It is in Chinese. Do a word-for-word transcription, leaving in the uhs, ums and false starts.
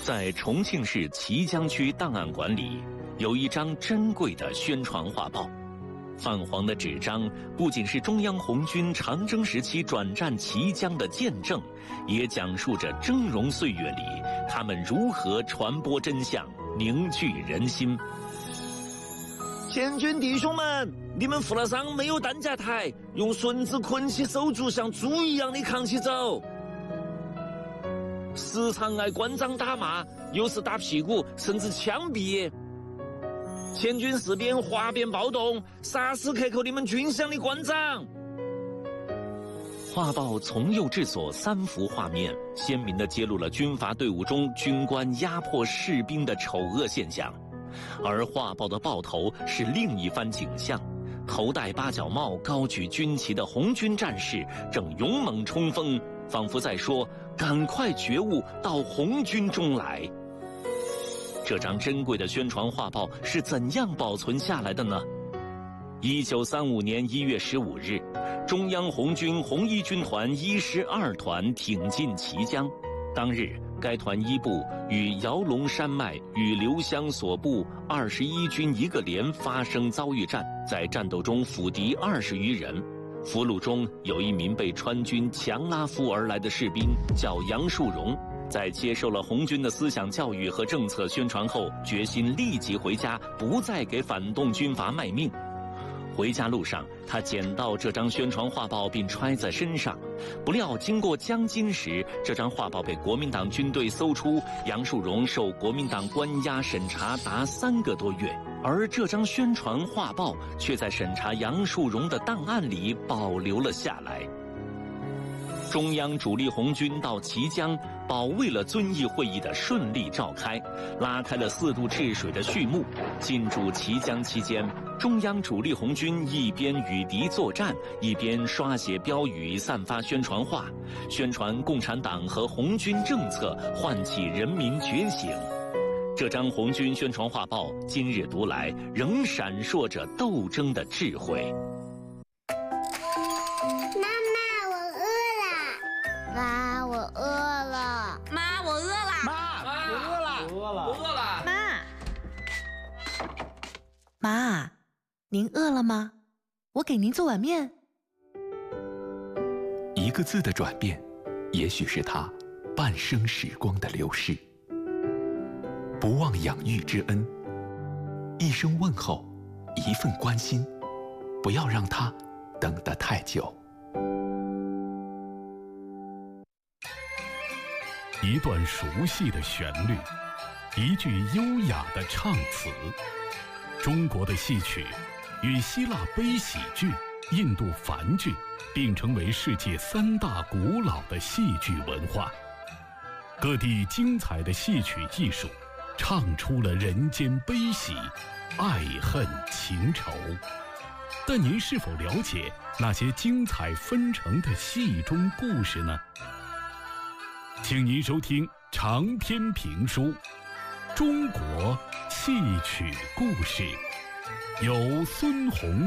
在重庆市綦江区档案馆里，有一张珍贵的宣传画报。泛黄的纸张不仅是中央红军长征时期转战綦江的见证，也讲述着峥嵘岁月里他们如何传播真相、凝聚人心。 前军弟兄们，你们负了伤没有担架抬，用绳子捆起手足，像猪一样的扛起走。时常挨关长打骂，有时打屁股，甚至枪毙。前军士兵哗变暴动，杀死克扣你们军饷的关长。 画报从右至左三幅画面，鲜明地揭露了军阀队伍中军官压迫士兵的丑恶现象。而画报的报头是另一番景象，头戴八角帽、高举军旗的红军战士正勇猛冲锋，仿佛在说：“赶快觉悟，到红军中来。”这张珍贵的宣传画报是怎样保存下来的呢？一九三五年一月十五日，中央红军红一军团一师二团挺进綦江。当日，该团一部与姚龙山脉与刘湘所部二十一军一个连发生遭遇战，在战斗中俘敌二十余人。俘虏中有一名被川军强拉俘而来的士兵，叫杨树荣。在接受了红军的思想教育和政策宣传后，决心立即回家，不再给反动军阀卖命。回家路上，他捡到这张宣传画报并揣在身上，不料经过江津时，这张画报被国民党军队搜出，杨树荣受国民党关押审查达三个多月，而这张宣传画报却在审查杨树荣的档案里保留了下来。中央主力红军到綦江，保卫了遵义会议的顺利召开，拉开了四渡治水的序幕。进驻綦江期间，中央主力红军一边与敌作战，一边刷写标语、散发宣传画，宣传共产党和红军政策，唤起人民觉醒。这张红军宣传画报，今日读来仍闪烁着斗争的智慧。 妈，我饿了。 妈，我饿了。 妈，我饿了。 我饿了。 我饿了。 妈， 妈，您饿了吗？我给您做碗面。 一个字的转变，也许是他半生时光的流逝。不忘养育之恩，一声问候，一份关心，不要让他等得太久。 一段熟悉的旋律，一句优雅的唱词。中国的戏曲与希腊悲喜剧、印度梵剧并称为世界三大古老的戏剧文化。各地精彩的戏曲艺术唱出了人间悲喜、爱恨情仇。但您是否了解那些精彩纷呈的戏中故事呢？请您收听长篇评书《中国戏曲故事》，由孙红